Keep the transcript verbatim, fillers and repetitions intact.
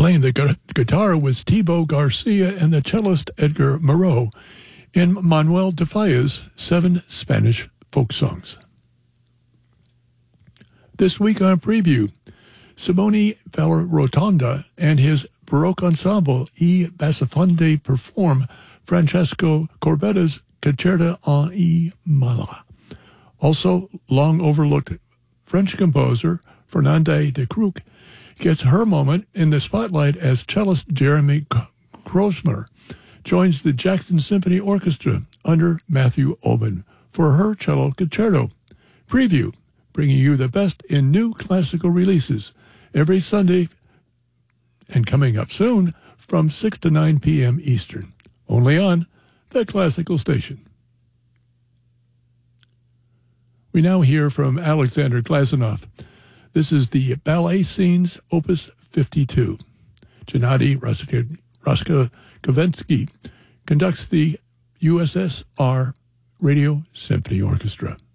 Playing the gu- guitar was Thibaut Garcia and the cellist Edgar Moreau in Manuel de Falla's seven Spanish folk songs. This week on Preview, Simone Valarotonda and his Baroque ensemble E Bassofonde perform Francesco Corbetta's Concerto en E Mala. Also, long-overlooked French composer Fernande de Crook gets her moment in the spotlight as cellist Jeremy Krosmer joins the Jackson Symphony Orchestra under Matthew Oben for her cello concerto. Preview, bringing you the best in new classical releases every Sunday and coming up soon from six to nine p.m. Eastern, only on the Classical Station. We now hear from Alexander Glazunov. This is the Ballet Scenes, Opus fifty-two. Gennady Roskavensky conducts the U S S R Radio Symphony Orchestra.